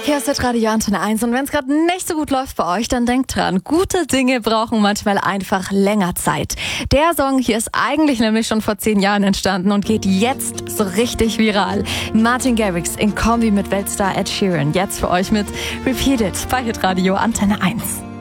Hier ist Radio Antenne 1 und wenn es gerade nicht so gut läuft bei euch, dann denkt dran, gute Dinge brauchen manchmal einfach länger Zeit. Der Song hier ist eigentlich nämlich schon vor 10 Jahren entstanden und geht jetzt so richtig viral. Martin Garrix in Kombi mit Weltstar Ed Sheeran. Jetzt für euch mit Repeat It bei Radio Antenne 1.